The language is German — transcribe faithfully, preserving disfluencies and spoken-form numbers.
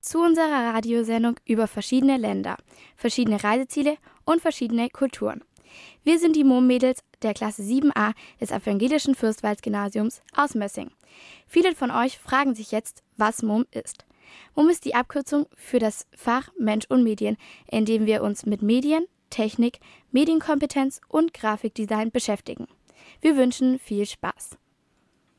zu unserer Radiosendung über verschiedene Länder, verschiedene Reiseziele und verschiedene Kulturen. Wir sind die Mumm-Mädels der Klasse sieben a des Evangelischen Fürstwalds-Gymnasiums aus Mössing. Viele von euch fragen sich jetzt, was Mumm ist. Mumm ist die Abkürzung für das Fach Mensch und Medien, in dem wir uns mit Medien, Technik, Medienkompetenz und Grafikdesign beschäftigen. Wir wünschen viel Spaß.